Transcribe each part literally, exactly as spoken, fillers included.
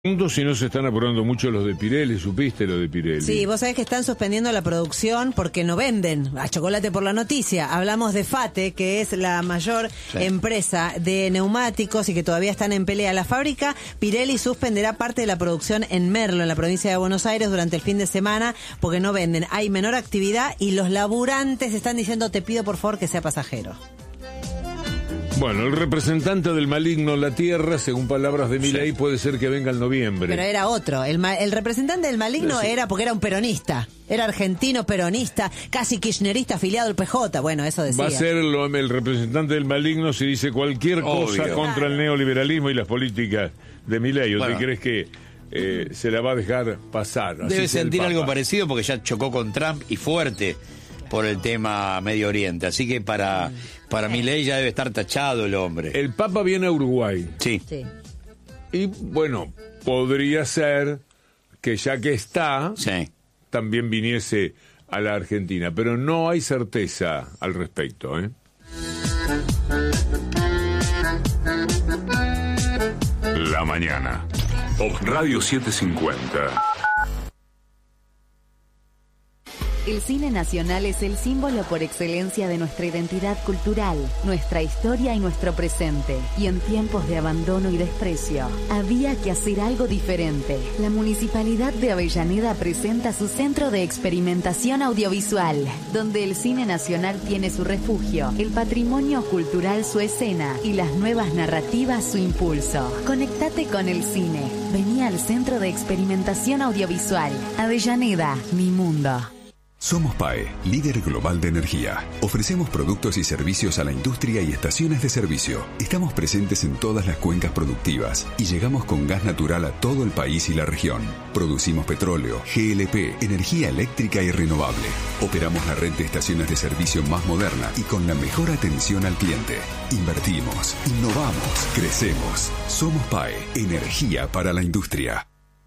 Si no se están apurando mucho los de Pirelli, ¿supiste lo de Pirelli? Sí, vos sabés que están suspendiendo la producción porque no venden a chocolate por la noticia. Hablamos de Fate, que es la mayor sí. empresa de neumáticos y que todavía están en pelea. La fábrica Pirelli suspenderá parte de la producción en Merlo, en la provincia de Buenos Aires, durante el fin de semana porque no venden. Hay menor actividad y los laburantes están diciendo: te pido por favor que sea pasajero. Bueno, el representante del maligno en la tierra, según palabras de Milei, sí. puede ser que venga en noviembre. Pero era otro. El, ma- el representante del maligno sí. era porque era un peronista. Era argentino peronista, casi kirchnerista afiliado al P J. Bueno, eso decía. Va a ser lo, el representante del maligno si dice cualquier cosa Obvio. contra el neoliberalismo y las políticas de Milei. ¿O bueno. te crees que eh, se la va a dejar pasar? Debe sentir algo parecido porque ya chocó con Trump y fuerte por el tema Medio Oriente, así que para para Milei ya debe estar tachado el hombre. El Papa viene a Uruguay. Sí. sí. Y bueno, podría ser que ya que está, sí. también viniese a la Argentina, pero no hay certeza al respecto, ¿eh? La mañana. Radio setecientos cincuenta. El cine nacional es el símbolo por excelencia de nuestra identidad cultural, nuestra historia y nuestro presente. Y en tiempos de abandono y desprecio, había que hacer algo diferente. La Municipalidad de Avellaneda presenta su Centro de Experimentación Audiovisual, donde el cine nacional tiene su refugio, el patrimonio cultural su escena y las nuevas narrativas su impulso. Conectate con el cine. Vení al Centro de Experimentación Audiovisual. Avellaneda, mi mundo. Somos P A E, líder global de energía. Ofrecemos productos y servicios a la industria y estaciones de servicio. Estamos presentes en todas las cuencas productivas y llegamos con gas natural a todo el país y la región. Producimos petróleo, G L P, energía eléctrica y renovable. Operamos la red de estaciones de servicio más moderna y con la mejor atención al cliente. Invertimos, innovamos, crecemos. Somos P A E, energía para la industria.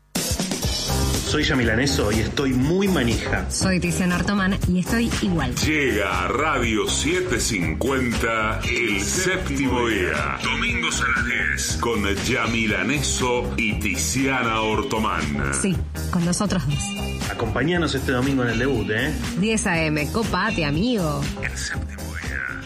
Soy Yamilaneso y estoy muy manija. Soy Tiziana Ortomán y estoy igual. Llega a Radio setecientos cincuenta el séptimo día. Domingos a las diez. Con Yamilaneso y Tiziana Ortomán. Sí, con nosotros dos. Acompáñanos este domingo en el debut, ¿eh? diez a eme, copate, amigo. El séptimo día.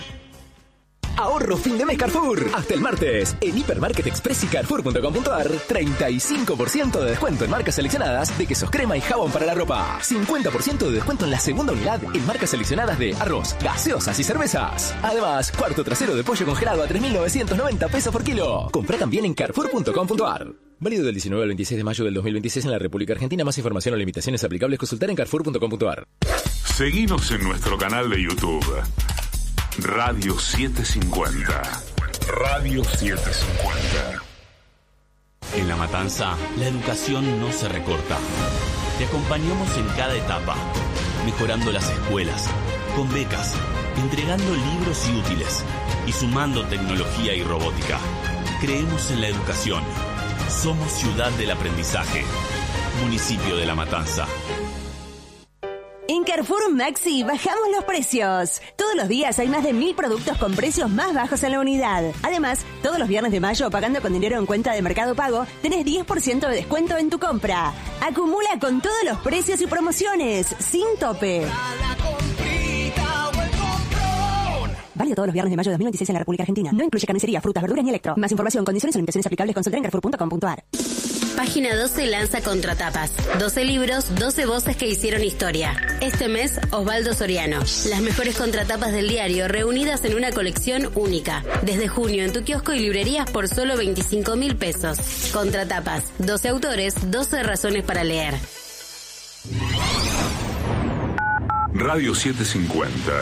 Ahorro fin de mes Carrefour. Hasta el martes. En Hipermarket Express y Carrefour punto com punto ar, treinta y cinco por ciento de descuento en marcas seleccionadas de quesos crema y jabón para la ropa. cincuenta por ciento de descuento en la segunda unidad en marcas seleccionadas de arroz, gaseosas y cervezas. Además, cuarto trasero de pollo congelado a tres mil novecientos noventa pesos por kilo. Comprá también en Carrefour punto com punto ar. Válido del diecinueve al veintiséis de mayo del dos mil veintiséis en la República Argentina. Más información o limitaciones aplicables consultar en Carrefour punto com punto ar. Seguinos en nuestro canal de YouTube. Radio setecientos cincuenta. Radio setecientos cincuenta. En La Matanza, la educación no se recorta. Te acompañamos en cada etapa, mejorando las escuelas, con becas, entregando libros y útiles, y sumando tecnología y robótica. Creemos en la educación. Somos ciudad del aprendizaje. Municipio de La Matanza. En Carrefour Maxi bajamos los precios. Todos los días hay más de mil productos con precios más bajos en la unidad. Además, todos los viernes de mayo, pagando con dinero en cuenta de Mercado Pago, tenés diez por ciento de descuento en tu compra. Acumula con todos los precios y promociones, sin tope. Válido todos los viernes de mayo de dos mil veintiséis en la República Argentina. No incluye carnicería, frutas, verduras ni electro. Más información, condiciones o limitaciones aplicables, consulta en carrefour punto com punto ar. Página doce lanza Contratapas. doce libros, doce voces que hicieron historia. Este mes, Osvaldo Soriano. Las mejores contratapas del diario reunidas en una colección única. Desde junio en tu kiosco y librerías por solo veinticinco mil pesos. Contratapas. doce autores, doce razones para leer. Radio setecientos cincuenta.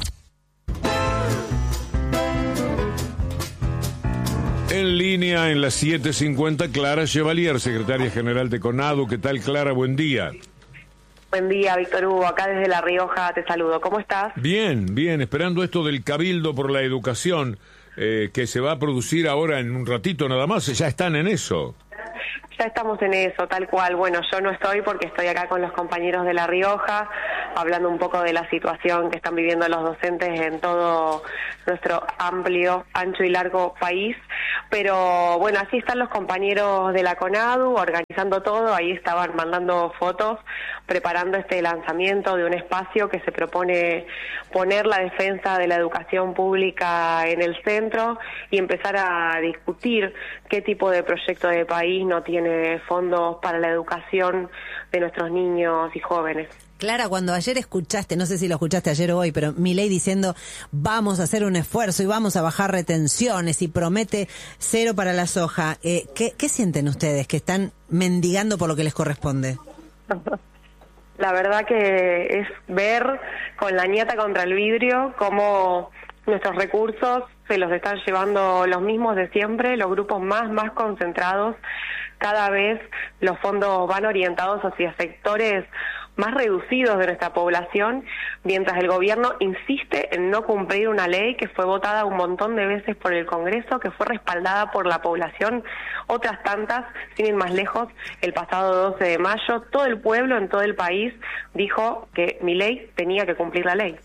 En línea en las siete cincuenta, Clara Chevalier, secretaria general de CONADU. ¿Qué tal, Clara? Buen día. Buen día, Víctor Hugo. Acá desde La Rioja te saludo. ¿Cómo estás? Bien, bien. Esperando esto del Cabildo por la Educación, eh, que se va a producir ahora en un ratito nada más. Ya están en eso. Ya estamos en eso, tal cual. Bueno, yo no estoy porque estoy acá con los compañeros de La Rioja, hablando un poco de la situación que están viviendo los docentes en todo nuestro amplio, ancho y largo país. Pero bueno, así están los compañeros de la CONADU organizando todo, ahí estaban mandando fotos, preparando este lanzamiento de un espacio que se propone poner la defensa de la educación pública en el centro y empezar a discutir qué tipo de proyecto de país no tiene fondos para la educación de nuestros niños y jóvenes. Clara, cuando ayer escuchaste, no sé si lo escuchaste ayer o hoy, pero Milei diciendo vamos a hacer un esfuerzo y vamos a bajar retenciones y promete cero para la soja, eh, ¿qué, ¿qué sienten ustedes que están mendigando por lo que les corresponde? La verdad que es ver con la ñata contra el vidrio cómo nuestros recursos se los están llevando los mismos de siempre, los grupos más, más concentrados. Cada vez los fondos van orientados hacia sectores más reducidos de nuestra población, mientras el gobierno insiste en no cumplir una ley que fue votada un montón de veces por el Congreso, que fue respaldada por la población, otras tantas, sin ir más lejos, el pasado doce de mayo, todo el pueblo en todo el país dijo que Milei tenía que cumplir la ley.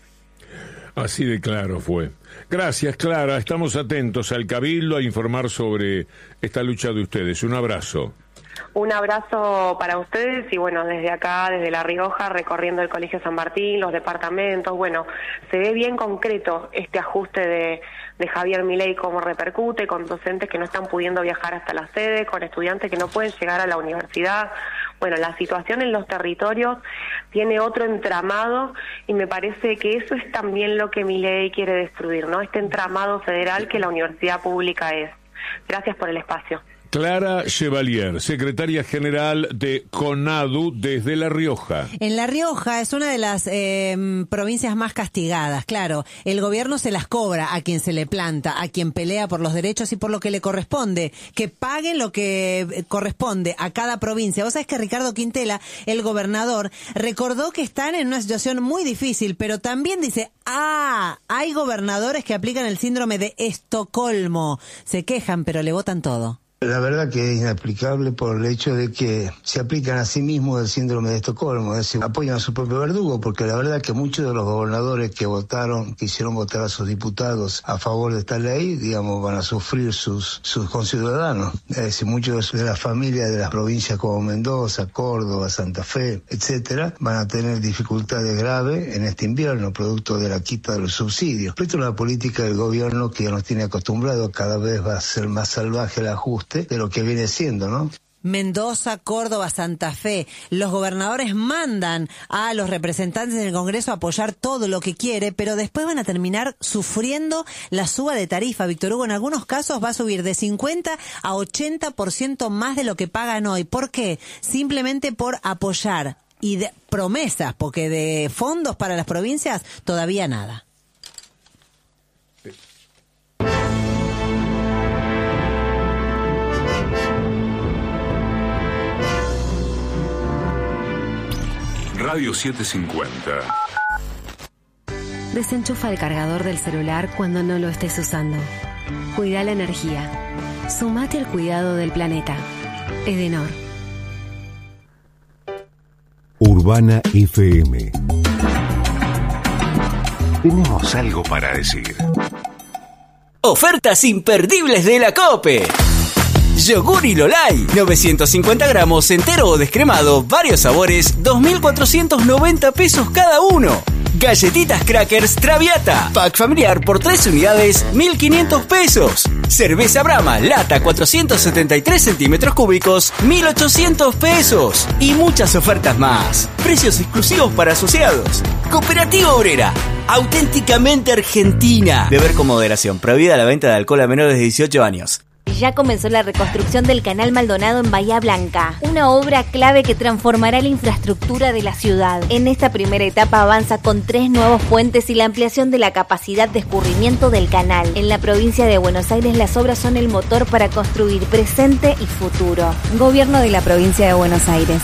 Así de claro fue. Gracias, Clara. Estamos atentos al Cabildo a informar sobre esta lucha de ustedes. Un abrazo. Un abrazo para ustedes y bueno, desde acá, desde La Rioja, recorriendo el Colegio San Martín, los departamentos, bueno, se ve bien concreto este ajuste de, de Javier Milei, cómo repercute, con docentes que no están pudiendo viajar hasta la sede, con estudiantes que no pueden llegar a la universidad. Bueno, la situación en los territorios tiene otro entramado y me parece que eso es también lo que Milei quiere destruir, ¿no? Este entramado federal que la universidad pública es. Gracias por el espacio. Clara Chevalier, secretaria general de CONADU desde La Rioja. En La Rioja es una de las eh, provincias más castigadas, claro. El gobierno se las cobra a quien se le planta, a quien pelea por los derechos y por lo que le corresponde. Que paguen lo que corresponde a cada provincia. Vos sabés que Ricardo Quintela, el gobernador, recordó que están en una situación muy difícil, pero también dice, ah, hay gobernadores que aplican el síndrome de Estocolmo. Se quejan, pero le votan todo. La verdad que es inaplicable por el hecho de que se aplican a sí mismos el síndrome de Estocolmo, es decir, apoyan a su propio verdugo, porque la verdad que muchos de los gobernadores que votaron, que hicieron votar a sus diputados a favor de esta ley, digamos, van a sufrir sus sus conciudadanos. Es decir, muchos de las familias de las provincias como Mendoza, Córdoba, Santa Fe, etcétera, van a tener dificultades graves en este invierno, producto de la quita de los subsidios. Esto es una política del gobierno que ya nos tiene acostumbrados, cada vez va a ser más salvaje el ajuste de lo que viene siendo, ¿no? Mendoza, Córdoba, Santa Fe. Los gobernadores mandan a los representantes en el Congreso a apoyar todo lo que quiere, pero después van a terminar sufriendo la suba de tarifa. Víctor Hugo, en algunos casos va a subir de cincuenta a ochenta por ciento más de lo que pagan hoy. ¿Por qué? Simplemente por apoyar y de promesas, porque de fondos para las provincias todavía nada. Radio setecientos cincuenta. Desenchufa el cargador del celular cuando no lo estés usando. Cuida la energía. Sumate al cuidado del planeta. Edenor. Urbana F M. Tenemos algo para decir. Ofertas imperdibles de la COPE. Yogur y Lolay, novecientos cincuenta gramos entero o descremado, varios sabores, dos mil cuatrocientos noventa pesos cada uno. Galletitas Crackers Traviata, pack familiar por tres unidades, mil quinientos pesos. Cerveza Brahma, lata cuatrocientos setenta y tres centímetros cúbicos, mil ochocientos pesos. Y muchas ofertas más. Precios exclusivos para asociados. Cooperativa Obrera, auténticamente argentina. Beber con moderación, prohibida la venta de alcohol a menores de dieciocho años. Ya comenzó la reconstrucción del Canal Maldonado en Bahía Blanca, una obra clave que transformará la infraestructura de la ciudad. En esta primera etapa avanza con tres nuevos puentes y la ampliación de la capacidad de escurrimiento del canal. En la provincia de Buenos Aires las obras son el motor para construir presente y futuro. Gobierno de la provincia de Buenos Aires.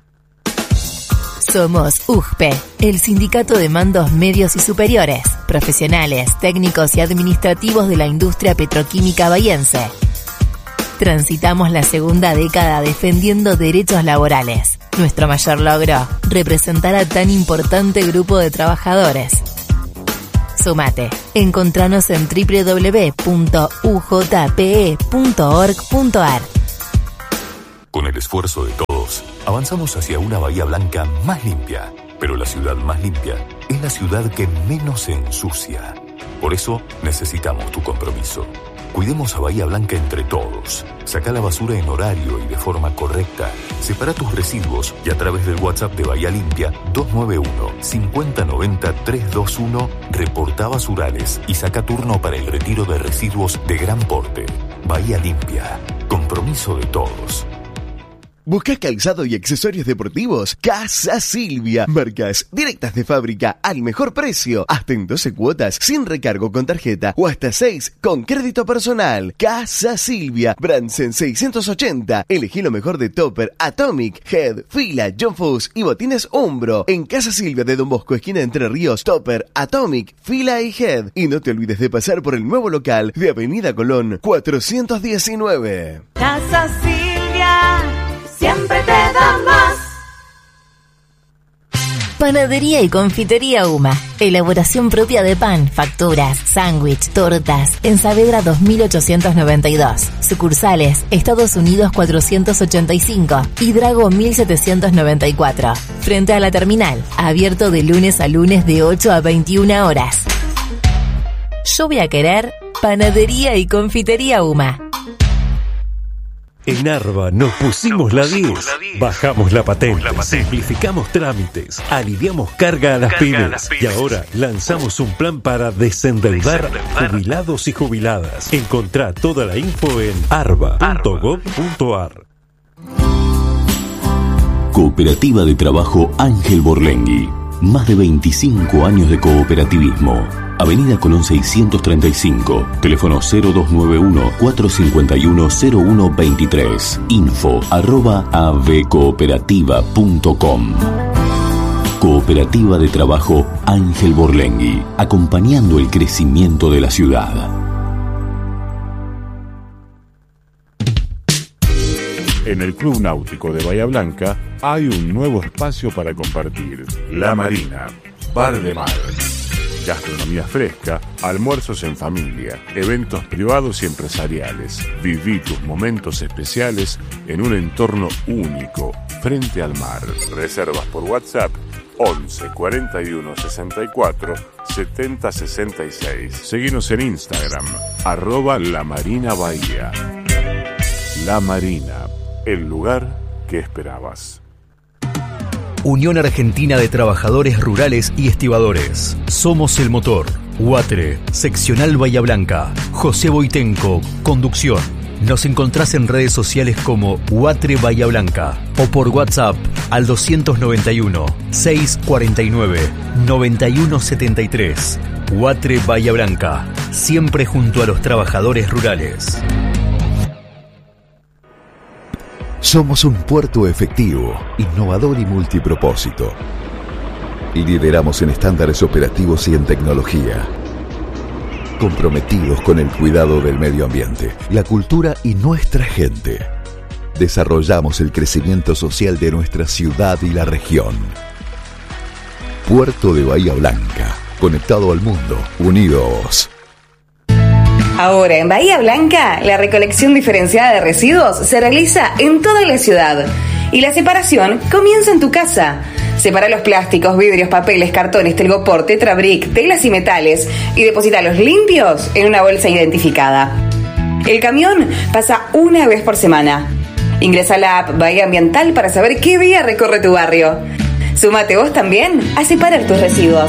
Somos U G P E, el sindicato de mandos medios y superiores, profesionales, técnicos y administrativos de la industria petroquímica bahiense. Transitamos la segunda década defendiendo derechos laborales. Nuestro mayor logro, representar a tan importante grupo de trabajadores. Sumate. Encontranos en doble u doble u doble u punto u j p e punto org punto a r. Con el esfuerzo de todos, avanzamos hacia una Bahía Blanca más limpia. Pero la ciudad más limpia es la ciudad que menos se ensucia. Por eso necesitamos tu compromiso. Cuidemos a Bahía Blanca entre todos. Saca la basura en horario y de forma correcta. Separa tus residuos y a través del WhatsApp de Bahía Limpia dos nueve uno, cinco cero nueve cero, tres dos uno reporta basurales y saca turno para el retiro de residuos de gran porte. Bahía Limpia. Compromiso de todos. ¿Buscas calzado y accesorios deportivos? Casa Silvia. Marcas directas de fábrica al mejor precio. Hasta en doce cuotas sin recargo con tarjeta o hasta seis con crédito personal. Casa Silvia. Bransen seiscientos ochenta. Elegí lo mejor de Topper, Atomic, Head, Fila, John Fuss y botines Umbro. En Casa Silvia de Don Bosco, esquina Entre Ríos, Topper, Atomic, Fila y Head. Y no te olvides de pasar por el nuevo local de Avenida Colón cuatrocientos diecinueve. Casa Silvia. Siempre te da más. Panadería y confitería Uma. Elaboración propia de pan, facturas, sándwich, tortas. En Saavedra dos mil ochocientos noventa y dos. Sucursales, Estados Unidos cuatrocientos ochenta y cinco y Drago mil setecientos noventa y cuatro. Frente a la terminal. Abierto de lunes a lunes de ocho a veintiuna horas. Yo voy a querer Panadería y confitería Uma. En Arba nos pusimos la diez, bajamos la patente, simplificamos trámites, aliviamos carga a las pymes y ahora lanzamos un plan para desendeudar jubilados y jubiladas. Encontrá toda la info en arba punto gob punto a r. Cooperativa de Trabajo Ángel Borlengui. Más de veinticinco años de cooperativismo. Avenida Colón seiscientos treinta y cinco, teléfono cero dos nueve uno, cuatro cinco uno, cero uno dos tres, info arroba avcooperativa punto com. Cooperativa de Trabajo Ángel Borlengui, acompañando el crecimiento de la ciudad. En el Club Náutico de Bahía Blanca hay un nuevo espacio para compartir. La Marina, bar de mar. Gastronomía fresca, almuerzos en familia, eventos privados y empresariales. Viví tus momentos especiales en un entorno único, frente al mar. Reservas por WhatsApp once cuarenta y uno sesenta y cuatro setenta sesenta y seis. Seguinos en Instagram, arroba La Marina Bahía. La Marina, el lugar que esperabas. Unión Argentina de Trabajadores Rurales y Estibadores. Somos el motor. Huatre, Seccional Bahía Blanca. José Boitenco, conducción. Nos encontrás en redes sociales como Huatre Bahía Blanca o por WhatsApp al doscientos noventa y uno, seiscientos cuarenta y nueve, noventa y uno setenta y tres. Huatre Bahía Blanca, siempre junto a los trabajadores rurales. Somos un puerto efectivo, innovador y multipropósito. Lideramos en estándares operativos y en tecnología. Comprometidos con el cuidado del medio ambiente, la cultura y nuestra gente. Desarrollamos el crecimiento social de nuestra ciudad y la región. Puerto de Bahía Blanca, conectado al mundo, unidos. Ahora en Bahía Blanca, la recolección diferenciada de residuos se realiza en toda la ciudad y la separación comienza en tu casa. Separa los plásticos, vidrios, papeles, cartones, telgopor, tetrabric, telas y metales y deposítalos limpios en una bolsa identificada. El camión pasa una vez por semana. Ingresa a la app Bahía Ambiental para saber qué día recorre tu barrio. Súmate vos también a separar tus residuos.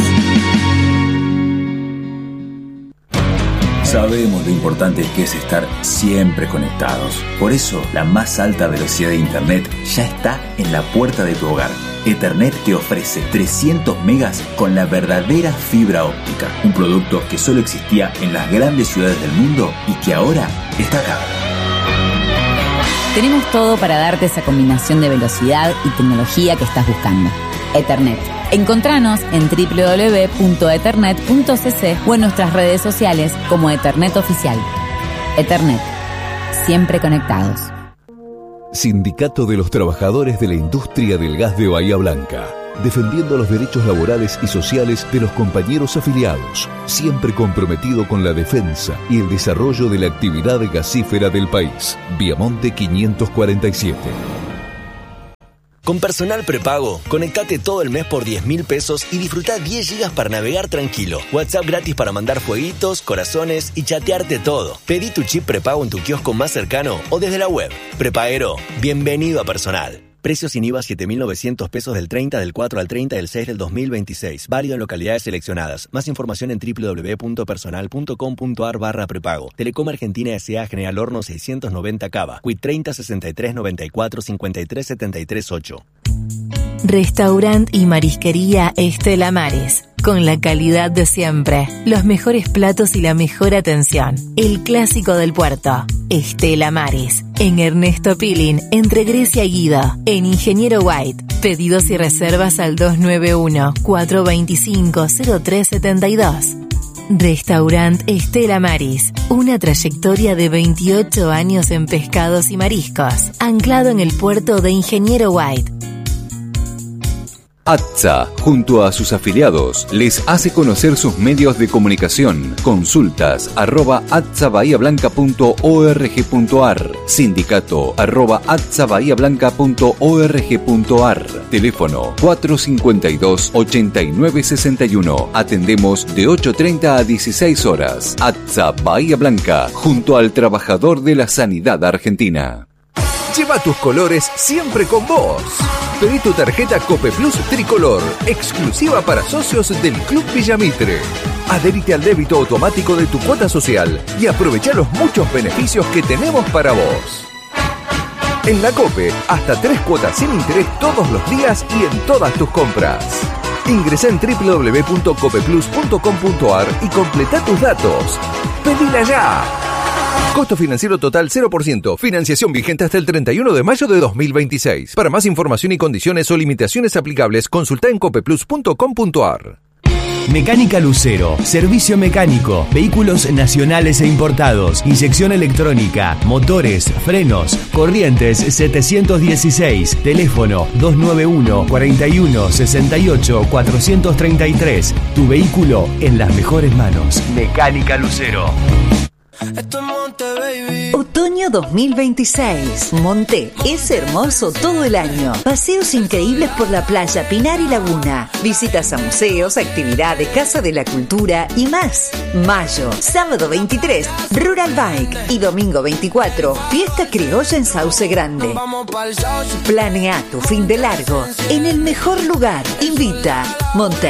Sabemos lo importante que es estar siempre conectados. Por eso, la más alta velocidad de Internet ya está en la puerta de tu hogar. Ethernet te ofrece trescientos megas con la verdadera fibra óptica. Un producto que solo existía en las grandes ciudades del mundo y que ahora está acá. Tenemos todo para darte esa combinación de velocidad y tecnología que estás buscando. Ethernet. Encontranos en doble u doble u doble u punto ethernet punto c c o en nuestras redes sociales como Ethernet Oficial. Ethernet. Siempre conectados. Sindicato de los Trabajadores de la Industria del Gas de Bahía Blanca. Defendiendo los derechos laborales y sociales de los compañeros afiliados, siempre comprometido con la defensa y el desarrollo de la actividad gasífera del país. Viamonte quinientos cuarenta y siete. Con Personal Prepago, conectate todo el mes por diez mil pesos y disfruta diez gigas para navegar tranquilo. WhatsApp gratis para mandar fueguitos, corazones y chatearte todo. Pedí tu chip prepago en tu kiosco más cercano o desde la web. Prepaguero, bienvenido a Personal. Precios sin I V A siete mil novecientos pesos del treinta del cuatro al treinta del seis del dos mil veintiséis. Válido en localidades seleccionadas. Más información en doble u doble u doble u punto personal punto com punto a r barra prepago. Telecom Argentina S A General Horno seiscientos noventa Cava. Quit treinta sesenta y tres noventa y cuatro cincuenta y tres setenta y tres ocho. Restaurant y marisquería Estela Maris. Con la calidad de siempre, los mejores platos y la mejor atención. El clásico del puerto. Estela Maris. En Ernesto Pilín, entre Grecia y Guido. En Ingeniero White. Pedidos y reservas al dos nueve uno, cuatro dos cinco, cero tres siete dos. Restaurant Estela Maris. Una trayectoria de veintiocho años en pescados y mariscos. Anclado en el puerto de Ingeniero White. ATSA, junto a sus afiliados, les hace conocer sus medios de comunicación. Consultas arroba atsa bahía blanca punto org punto ar. Sindicato arroba atsa bahía blanca punto org punto ar. Teléfono cuatro cinco dos, ocho nueve seis uno. Atendemos de ocho treinta a dieciséis horas. ATSA Bahía Blanca, junto al trabajador de la sanidad argentina. Lleva tus colores siempre con vos. Pedí tu tarjeta Cope Plus Tricolor, exclusiva para socios del Club Villamitre. Adherite al débito automático de tu cuota social y aprovecha los muchos beneficios que tenemos para vos. En la Cope, hasta tres cuotas sin interés todos los días y en todas tus compras. Ingresa en doble u doble u doble u punto cope plus punto com punto a r y completa tus datos. ¡Pedila ya! Costo financiero total cero por ciento. Financiación vigente hasta el treinta y uno de mayo de dos mil veintiséis. Para más información y condiciones o limitaciones aplicables, consulta en copeplus punto com punto a r. Mecánica Lucero, servicio mecánico, vehículos nacionales e importados, inyección electrónica, motores, frenos, Corrientes setecientos dieciséis, teléfono dos nueve uno, cuarenta y uno, sesenta y ocho, cuatrocientos treinta y tres. Tu vehículo en las mejores manos. Mecánica Lucero. Otoño dos mil veintiséis. Monte es hermoso todo el año. Paseos increíbles por la playa, Pinar y Laguna. Visitas a museos, actividades, Casa de la Cultura y más. Mayo, sábado veintitrés, Rural Bike. Y domingo veinticuatro, fiesta criolla en Sauce Grande. Planea tu fin de largo en el mejor lugar. Invita Monte.